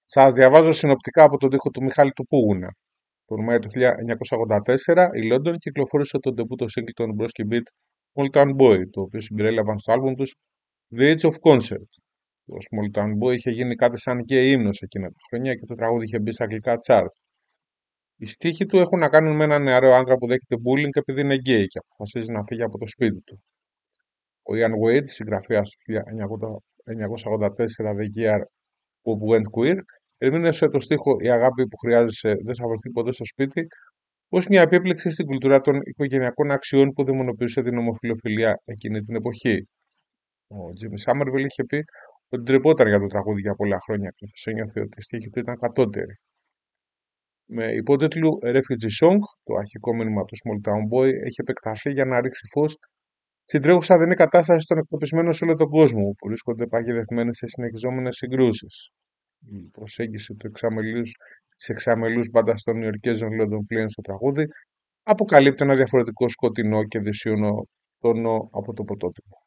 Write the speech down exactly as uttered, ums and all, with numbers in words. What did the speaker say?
Σας διαβάζω συνοπτικά από τον τοίχο του Μιχάλη του Πούγουνα. Τον Μάιο του χίλια εννιακόσια ογδόντα τέσσερα η London κυκλοφόρησε τον ντεμπούτο single των Broski Beat Small Town Boy, το οποίο συμπεριέλαβαν στο άλμπουμ τους The Age of Concert. Το Small Town Boy είχε γίνει κάτι σαν και ύμνος εκείνα τα χρόνια και το τραγούδι είχε μπει στα αγγλικά chart. Οι στίχοι του έχουν να κάνουν με έναν νεαρό άντρα που δέχεται bullying επειδή είναι γκέι και αποφασίζει να φύγει από το σπίτι του. Ο Ian Wade, συγγραφέας του χίλια εννιακόσια ογδόντα τέσσερα The Year Bob Went Queer, ερμήνευσε το στίχο «Η αγάπη που χρειάζεσαι δεν θα βρεθεί ποτέ στο σπίτι» ως μια επίπληξη στην κουλτούρα των οικογενειακών αξιών που δαιμονοποιούσε την ομοφυλοφιλία εκείνη την εποχή. Ο Jimmy Somerville είχε πει ότι ντρεπόταν για το τραγούδι για πολλά χρόνια, καθώς ένιωθε ότι η στίχη του ήταν κατώτερη. Με υπότιτλου Refugee Song, το αρχικό μήνυμα του Small Town Boy έχει επεκταθεί για να ρίξει φως στην τρέχουσα δεινή κατάσταση των εκτοπισμένων σε όλο τον κόσμο, που βρίσκονται παγιδευμένοι σε συνεχιζόμενες συγκρούσεις. Η προσέγγιση του εξαμελούς, της εξαμελούς μπάντας των Νιουιορκέζων London Flames στο τραγούδι αποκαλύπτει ένα διαφορετικό σκοτεινό και δυσίωνο τόνο από το πρωτότυπο.